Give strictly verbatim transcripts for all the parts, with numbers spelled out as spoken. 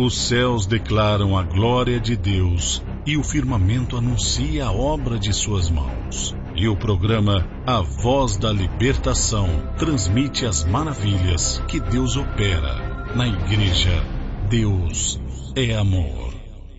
Os céus declaram a glória de Deus e o firmamento anuncia a obra de suas mãos. E o programa A Voz da Libertação transmite as maravilhas que Deus opera na igreja. Deus é amor.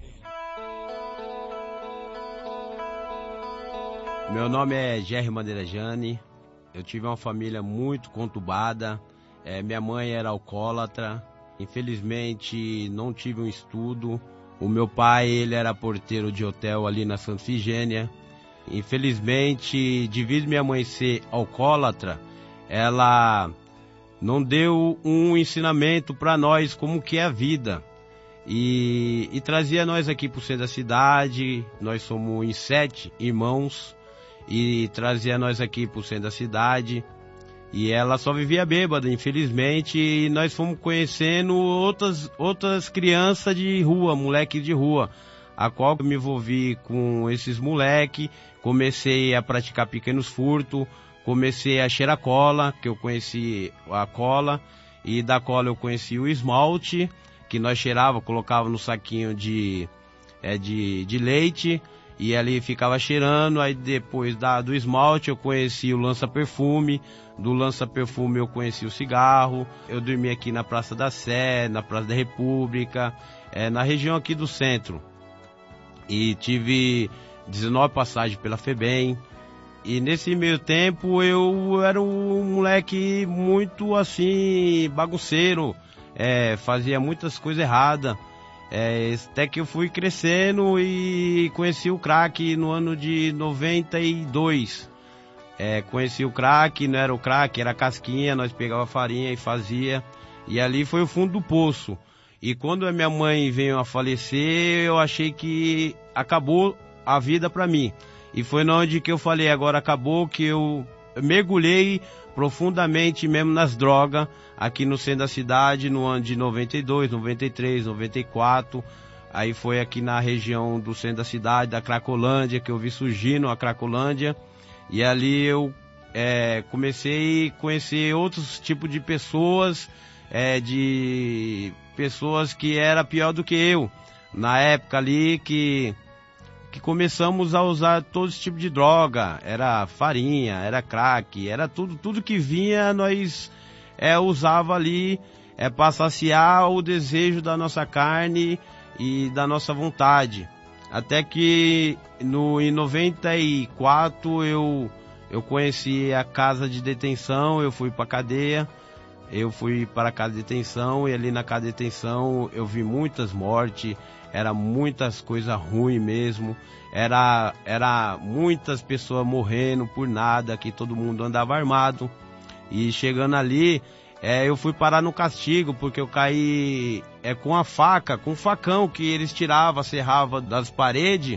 Meu nome é Gerry Mandeirajane. Eu tive uma família muito conturbada. É, minha mãe era alcoólatra. Infelizmente não tive um estudo. O meu pai, ele era porteiro de hotel ali na Santa Ifigênia. Infelizmente, devido minha mãe ser alcoólatra, ela não deu um ensinamento para nós como que é a vida. E, e trazia nós aqui para o centro da cidade. Nós somos em sete irmãos. E trazia nós aqui para o centro da cidade. E ela só vivia bêbada, infelizmente, e nós fomos conhecendo outras, outras crianças de rua, moleques de rua, a qual eu me envolvi com esses moleques, comecei a praticar pequenos furtos, comecei a cheirar cola, que eu conheci a cola, e da cola eu conheci o esmalte, que nós cheirava, colocava no saquinho de, é, de, de leite, e ali ficava cheirando. Aí depois da, do esmalte eu conheci o lança-perfume, do lança-perfume eu conheci o cigarro. Eu dormi aqui na Praça da Sé, na Praça da República, é, na região aqui do centro. E tive dezenove passagens pela FEBEM. E nesse meio tempo eu era um moleque muito assim, bagunceiro, é, fazia muitas coisas erradas. É, até que eu fui crescendo e conheci o crack no ano de noventa e dois. É, conheci o crack, não era o crack, era a casquinha, nós pegava farinha e fazia. E ali foi o fundo do poço. E quando a minha mãe veio a falecer, eu achei que acabou a vida pra mim. E foi onde que eu falei, agora acabou, que eu mergulhei profundamente mesmo nas drogas, aqui no centro da cidade, no ano de noventa e dois, noventa e três, noventa e quatro. Aí foi aqui na região do centro da cidade, da Cracolândia, que eu vi surgindo a Cracolândia. E ali eu é, comecei a conhecer outros tipos de pessoas, é, de pessoas que eram pior do que eu. Na época ali que... que começamos a usar todo esse tipo de droga, era farinha, era crack, era tudo, tudo que vinha nós é, usava ali é, para saciar o desejo da nossa carne e da nossa vontade. Até que no, em noventa e quatro eu, eu conheci a casa de detenção, eu fui para a cadeia, eu fui para a casa de detenção e ali na casa de detenção eu vi muitas mortes. Era muitas coisas ruins mesmo, era, era muitas pessoas morrendo por nada, que todo mundo andava armado. E chegando ali, é, eu fui parar no castigo, porque eu caí é, com a faca, com o facão que eles tiravam, serrava das paredes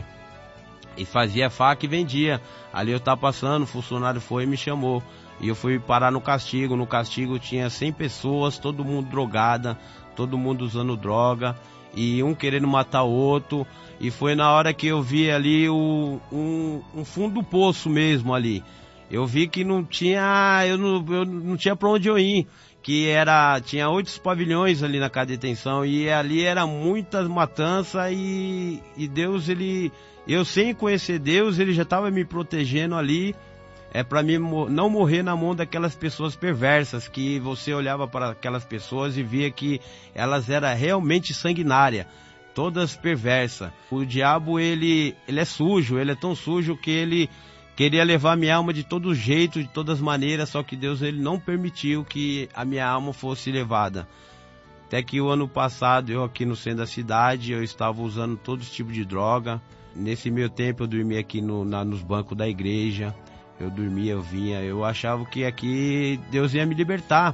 e fazia faca e vendia. Ali eu estava passando, o funcionário foi e me chamou. E eu fui parar no castigo, no castigo tinha cem pessoas, todo mundo drogada, todo mundo usando droga. E um querendo matar o outro, e foi na hora que eu vi ali o, um, um fundo do poço mesmo ali. Eu vi que não tinha, eu não, eu não tinha pra onde eu ir, que era, tinha oito pavilhões ali na casa de detenção, e ali era muitas matanças, e, e Deus, ele, eu sem conhecer Deus, ele já estava me protegendo ali, é para mim não morrer na mão daquelas pessoas perversas, que você olhava para aquelas pessoas e via que elas eram realmente sanguinárias, todas perversas. O diabo, ele, ele é sujo, ele é tão sujo que ele queria levar minha alma de todo jeito, de todas maneiras, só que Deus, ele não permitiu que a minha alma fosse levada. Até que o ano passado, eu aqui no centro da cidade, eu estava usando todo tipo de droga. Nesse meio tempo eu dormi aqui no, na, nos bancos da igreja. Eu dormia, eu vinha, eu achava que aqui Deus ia me libertar.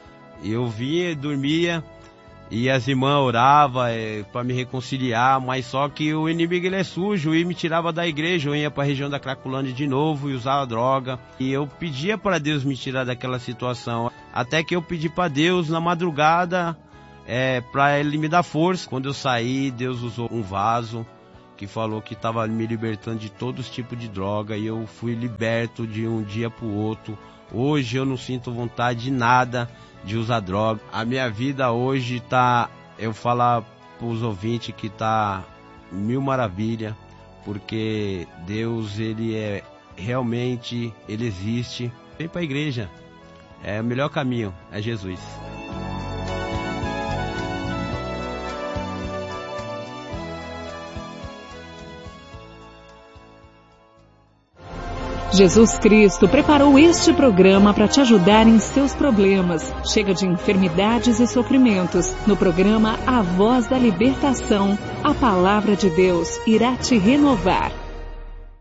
Eu vinha, dormia, e as irmãs oravam é, para me reconciliar, mas só que o inimigo, ele é sujo e me tirava da igreja. Eu ia para a região da Cracolândia de novo e usava droga. E eu pedia para Deus me tirar daquela situação. Até que eu pedi para Deus na madrugada é, para Ele me dar força. Quando eu saí, Deus usou um vaso que falou que estava me libertando de todos os tipos de droga, e eu fui liberto de um dia para o outro. Hoje eu não sinto vontade de nada de usar droga. A minha vida hoje tá, eu falar para os ouvintes que tá mil maravilha, porque Deus, ele é realmente, ele existe. Vem para a igreja, é o melhor caminho, é Jesus. Jesus Cristo preparou este programa para te ajudar em seus problemas. Chega de enfermidades e sofrimentos. No programa A Voz da Libertação, a Palavra de Deus irá te renovar.